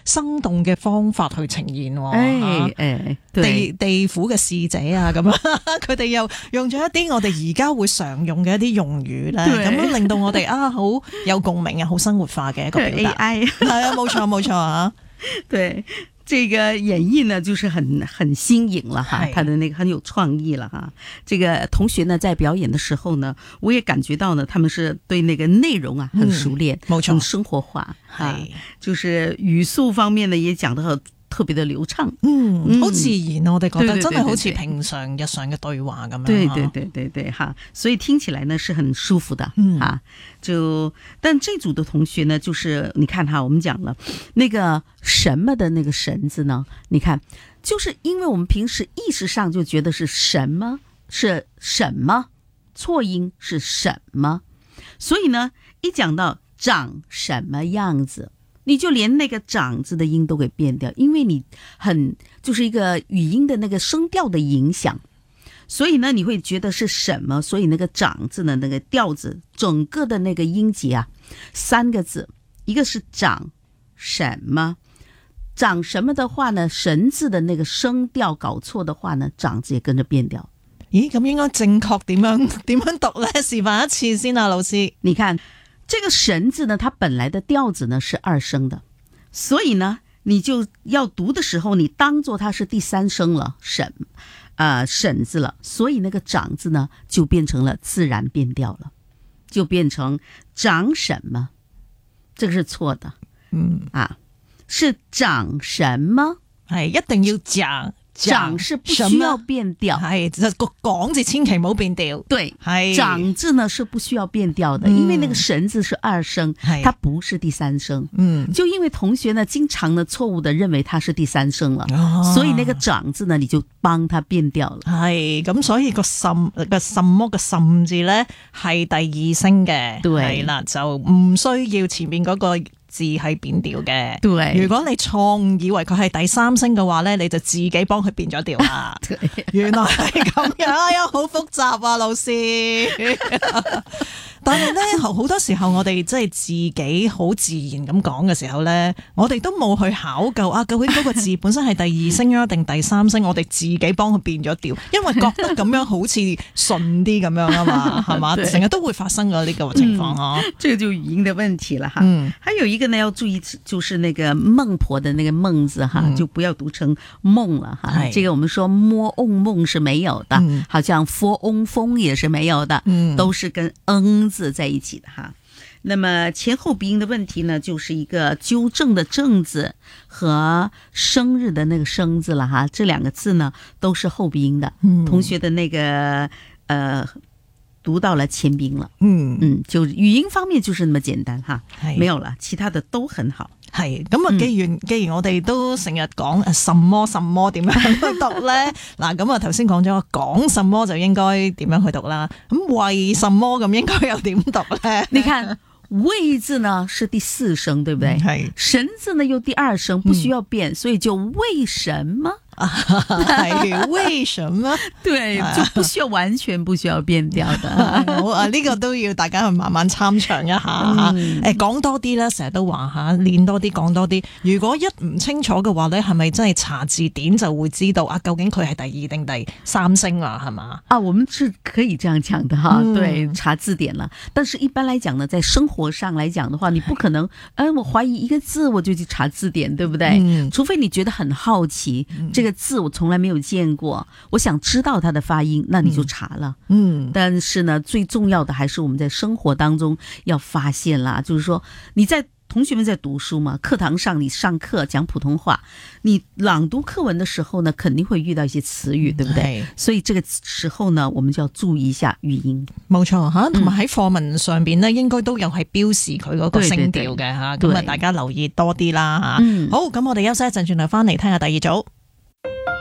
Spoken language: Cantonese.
生動嘅方法去呈現地府嘅使者啊咁樣，佢哋又用咗一啲我哋而家會常用嘅一啲用語咧，咁樣令到我哋好有共鳴啊，好生活化嘅一個表達。 AI 係啊，冇錯啊， 對。這個演繹呢，就是很新穎了哈，他的那個很有創意了哈。這個同學呢，在表演的時候呢，我也感覺到呢，他們是對那個內容啊很熟練，很生活化，就是語速方面呢也講得特別的流暢， 好自然，我哋覺得真係好似平常日常嘅對話咁樣。 對哈，所以聽起來呢是很舒服的啊。但這組的同學呢，就是你看哈，我們講了那個什麼的那個神字呢，你看，就是因為我們平時意識上就覺得是什麼是什麼，錯音是什麼，所以呢，一講到長什麼樣子，你就連那個長字的音都給變掉，因為你就是一個語音的那個聲調的影響，所以呢你會覺得是什麼，所以那個長字的那個調子整個的那個音節啊，3個字，一個是長什麼，長什麼的話呢，神字的那個聲調搞錯的話呢，長字也跟着變掉。 咦，咁應該正確點樣讀呢？示範一次先啊，老師。 你看這個神字呢，它本來的調子呢是2聲的，所以呢你就要讀的時候，你當作它是第3聲了，沈字了，所以那個長字呢就變成了自然變調了，就變成長什麼，這個是錯的，是長什麼， 係一定要講。 長是不需要變調， 係個講字千祈唔好變調。 對，長字呢是不需要變調的，因為那個神字是2聲，它不是第3聲。就因為同學呢經常呢錯誤的認為它是第3聲了，所以那個長字呢你就幫它變調了。 係咁，所以個什麼嘅甚字呢係第2聲嘅，係啦，就唔需要前面嗰個字係變調嘅。 對， 如果你錯誤以為佢係第3聲嘅話咧，你就自己幫佢變咗調啦。原來係咁樣，好複雜啊，老師。但係咧，好多時候我哋即係自己好自然咁講嘅時候咧，我哋都冇去考究究竟嗰個字本身係第2聲啊定第3聲，我哋自己幫佢變咗調，因為覺得咁樣好似順啲咁樣啊嘛，係嘛？成日都會發生嘅呢個情況啊。 這個就語音的問題了哈。還有一個呢要注意，就是那個孟婆的那個孟字哈，就不要讀成夢了哈。這個我們說摸翁夢是沒有的，好像佛翁風也是沒有的，都是跟字在一起的哈。那麼前後鼻音的問題呢，就是一個糾正的正字和生日的那個生字了哈。這2個字呢都是後鼻音的，同學的那個讀到了前鼻音了。就語音方面就是那麼簡單哈，沒有了，其他的都很好。 係咁啊！既然我哋都成日講什麼什麼點樣去讀咧，嗱咁啊頭先講咗講什麼就應該點樣去讀啦。咁為什麼咁應該又點讀咧？ 你看為字呢是第4聲，對不對？係神字呢又第2聲，不需要變，所以就為什麼？ 係為什麼？ 對，就不需要完全不需要變調的。 好啊，呢個都要大家去慢慢參詳一下吓。講多啲啦，成日都話吓，練多啲，講多啲。如果一唔清楚嘅話咧，係咪真係查字典就會知道啊？究竟佢係第2定第3聲啊？係嘛？ 啊，我們是可以這樣講的哈。對，查字典了。但是一般來講呢，在生活上來講的話，你不可能，我懷疑一個字我就去查字典，對不對？除非你覺得很好奇，這個字我從來沒有見過，我想知道它的發音，那你就查了。但是呢，最重要的還是我們在生活當中要發現啦，就是說同學們在讀書嘛，課堂上你上課講普通話，你朗讀課文的時候呢，肯定會遇到一些詞語，對不對？所以這個時候呢，我們就要注意一下語音。 冇錯吓，同埋喺課文上邊呢，應該都有係標示佢嗰個聲調嘅吓，咁啊大家留意多啲啦吓。好，咁我哋休息一陣，轉頭翻嚟聽下第2組。